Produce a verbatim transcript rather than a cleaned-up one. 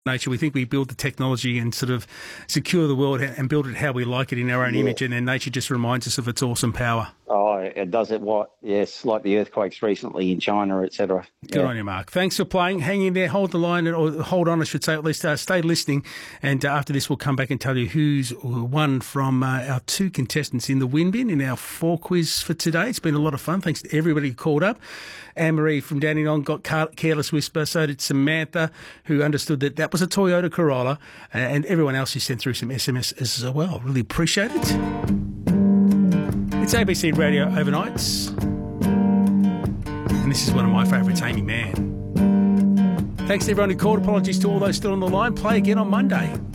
nature. We think we build the technology and sort of secure the world and build it how we like it in our own Yeah. image, and then nature just reminds us of its awesome power. Oh, it does it what? Yes, like the earthquakes recently in China, et cetera. Good Yeah. on you, Mark. Thanks for playing. Hang in there, hold the line, or hold on, I should say, at least uh, stay listening. And uh, after this, we'll come back and tell you who's won from uh, our two contestants in the win bin in our four quiz for today. It's been a lot of fun. Thanks to everybody who called up. Anne-Marie from Dandenong got Car- Careless Whisper. So did Samantha, who understood that that was a Toyota Corolla, and everyone else who sent through some S M S as well. Really appreciate it. It's A B C Radio Overnights. And this is one of my favourites, Amy Mann. Thanks to everyone who called. Apologies to all those still on the line. Play again on Monday.